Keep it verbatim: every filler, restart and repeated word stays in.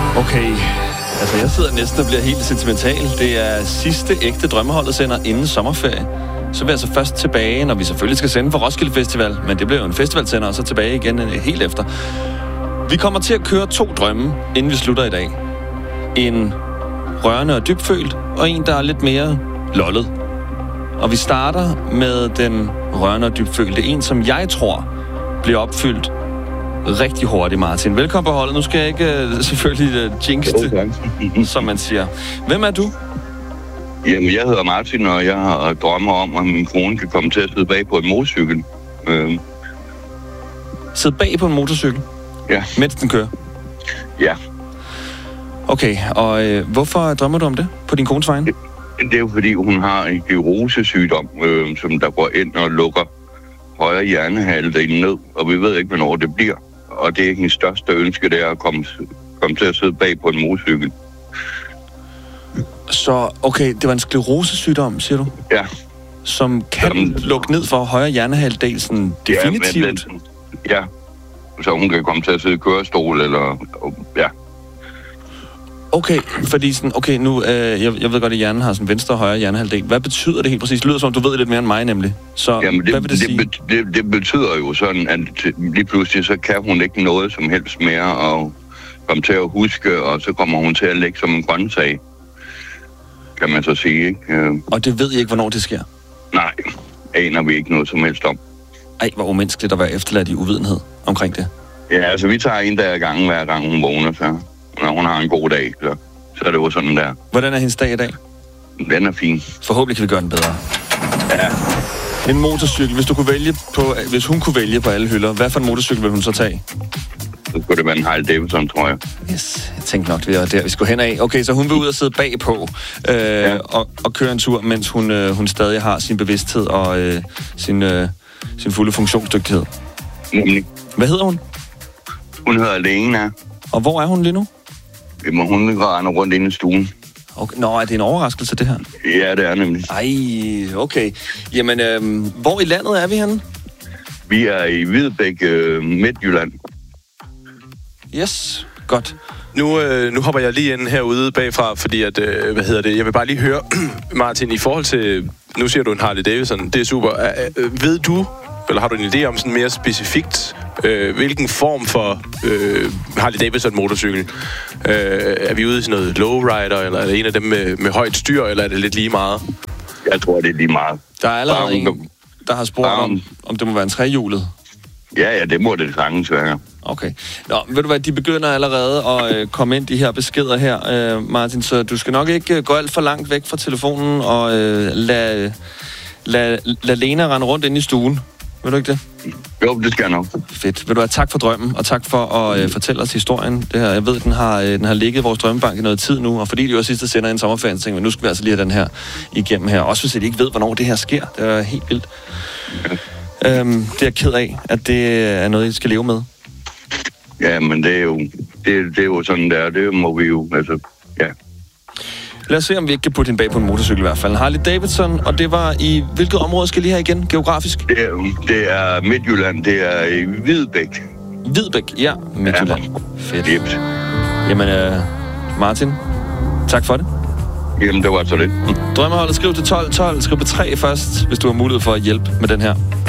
Okay, altså jeg sidder næsten og bliver helt sentimental. Det er sidste ægte Drømmeholdet sender inden sommerferie. Så er vi altså først tilbage, når vi selvfølgelig skal sende for Roskilde Festival. Men det bliver jo en festivalsender, og så tilbage igen helt efter. Vi kommer til at køre to drømme, inden vi slutter i dag. En rørende og dybfølt, og en, der er lidt mere lollet. Og vi starter med den rørende og dybfølte. En, som jeg tror bliver opfyldt rigtig hurtigt, Martin. Velkommen på holdet. Nu skal jeg ikke uh, selvfølgelig uh, jinx det, som man siger. Hvem er du? Jamen, jeg hedder Martin, og jeg har drømmer om, at min kone kan komme til at sidde bag på en motorcykel. Øh. Sidde bag på en motorcykel? Ja. Mens den kører? Ja. Okay, og øh, hvorfor drømmer du om det på din kones vegne? Det, det er jo, fordi hun har en sklerosesygdom, øh, som der går ind og lukker højre hjernehalvdel ned, og vi ved ikke, hvornår det bliver. Og det er hendes største ønske, det er at komme, komme til at sidde bag på en motorcykel. Så, okay, det var en sklerosesygdom, siger du? Ja. Som kan Jamen, lukke ned for højre hjernehalvdel, sådan definitivt? Ja, den, ja, så hun kan komme til at sidde i kørestol, eller ja. Okay, fordi sådan, okay, nu, øh, jeg, jeg ved godt, at hjernen har sådan venstre og højre hjernehalvdel. Hvad betyder det helt præcis? Det lyder som, du ved lidt mere end mig, nemlig. Så Jamen, det, hvad vil det, det sige? Det, det, det betyder jo sådan, at lige pludselig, så kan hun ikke noget som helst mere, og komme til at huske, og så kommer hun til at ligge som en grøntsag, kan man så sige, ikke? Og det ved I ikke, hvornår det sker? Nej, aner vi ikke noget som helst om. Ej, hvor umenneskeligt at være efterladt i uvidenhed omkring det. Ja, altså, vi tager en dag ad gangen, hver gang hun vågner, så når hun har en god dag, så, så er det jo sådan der. Hvordan er hendes dag i dag? Den er fin. Forhåbentlig kan vi gøre den bedre. Ja. En motorcykel, hvis du kunne vælge på, hvis hun kunne vælge på alle hylder, hvad for en motorcykel vil hun så tage? Så skulle det være en Harley Davidson, tror jeg. Yes, jeg tænkte nok, det var der, vi skulle hen af. Okay, så hun vil ud og sidde bagpå øh, ja. og, og køre en tur, mens hun, øh, hun stadig har sin bevidsthed og øh, sin, øh, sin fulde funktionsdygtighed. Nemlig. Hvad hedder hun? Hun hedder Lena. Og hvor er hun lige nu? Jamen, hun render rundt inde i stuen. Okay. Nå, er det en overraskelse, det her? Ja, det er nemlig. Ej, okay. Jamen, øh, hvor i landet er vi henne? Vi er i Hvidebæk, øh, Midtjylland. Yes, godt. Nu, øh, nu hopper jeg lige ind herude bagfra, fordi at, øh, hvad hedder det, jeg vil bare lige høre, Martin, i forhold til, nu siger du en Harley Davidson, det er super. Øh, ved du, eller har du en idé om sådan mere specifikt, øh, hvilken form for øh, Harley Davidson motorcykel? Øh, er vi ude i sådan noget lowrider, eller er det en af dem med, med højt styr, eller er det lidt lige meget? Jeg tror, det er lige meget. Der er allerede bare, en, der har spurgt bare, om, om det må være en trehjulet. Ja, ja, det må det sagtens være. Okay. Nå, ved du hvad, de begynder allerede at øh, komme ind, de her beskeder her, øh, Martin, så du skal nok ikke øh, gå alt for langt væk fra telefonen og øh, lade lad, lad Lena rende rundt ind i stuen. Vil du ikke det? Jo, det skal jeg nok. Fedt. Vil du have tak for drømmen, og tak for at øh, fortælle os historien. Det her, jeg ved, den har, øh, den har ligget i vores drømmebank i noget tid nu, og fordi det var sidste sender i en sommerferie, så tænkte vi, nu skal vi altså lige have den her igennem her. Også hvis I ikke ved, hvornår det her sker. Det er helt vildt. Ja. Øhm, det er jeg ked af, at det er noget, I skal leve med. Ja, men det er jo, det, det er jo sådan der. Det må vi jo, altså, ja. Lad os se, om vi ikke kan putte hende bag på en motorcykel i hvert fald. Harley Davidson, og det var i hvilket område skal I lige have igen, geografisk? Det er, det er Midtjylland, det er i Hvidebæk. Hvidebæk, ja. Midtjylland. Ja. Fedt. Yep. Jamen, øh, Martin, tak for det. Jamen, det var så lidt. Drømmeholdet, skriv til tolv tolv, skriv på tre først, hvis du har mulighed for at hjælpe med den her.